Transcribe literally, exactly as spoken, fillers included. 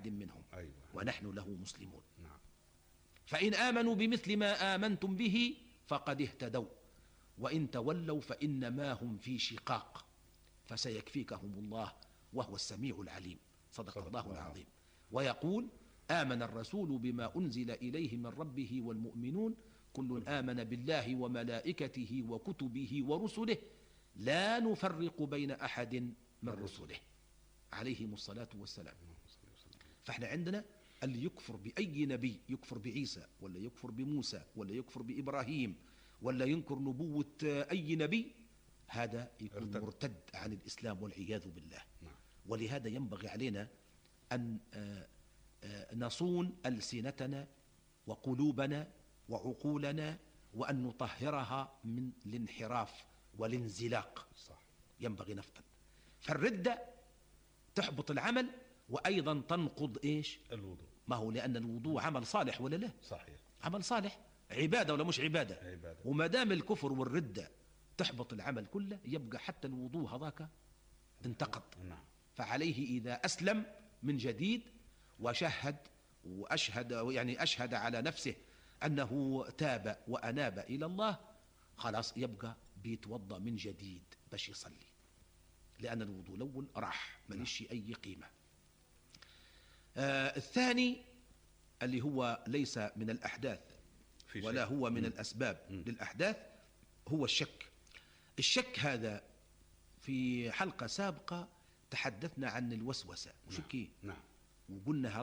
أحد منهم أيوة. ونحن له مسلمون. نعم. فإن آمنوا بمثل ما آمنتم به فقد اهتدوا وإن تولوا فإنما هم في شقاق فسيكفيكهم الله وهو السميع العليم. صدق, صدق الله العظيم. ويقول آمن الرسول بما أنزل إليه من ربه والمؤمنون كل آمن بالله وملائكته وكتبه ورسله لا نفرق بين أحد من رسله عليهم الصلاة والسلام. فاحنا عندنا اللي يكفر بأي نبي، يكفر بعيسى ولا يكفر بموسى ولا يكفر بإبراهيم ولا ينكر نبوة أي نبي، هذا يكون ارتد. مرتد عن الإسلام والعياذ بالله. نعم. ولهذا ينبغي علينا أن نصون ألسنتنا وقلوبنا وعقولنا وأن نطهرها من الانحراف والانزلاق. صح. ينبغي نفطن. فالردة تحبط العمل وأيضا تنقض إيش؟ الوضوء. ما هو لأن الوضوء عمل صالح ولا لا؟ صحيح. عمل صالح، عبادة ولا مش عبادة؟ عبادة. وما دام الكفر والردة تحبط العمل كله يبقى حتى الوضوء هذاك انتقض. نعم. فعليه إذا أسلم من جديد وشهد وأشهد يعني أشهد على نفسه أنه تاب وأناب إلى الله خلاص يبقى بيتوضأ من جديد باش يصلي، لأن الوضوء الأول راح ماليش أي قيمة. آه الثاني اللي هو ليس من الأحداث ولا هو من م. الأسباب م. للأحداث هو الشك. الشك هذا في حلقة سابقة تحدثنا عن الوسوسة وشكي. نعم. وقلنا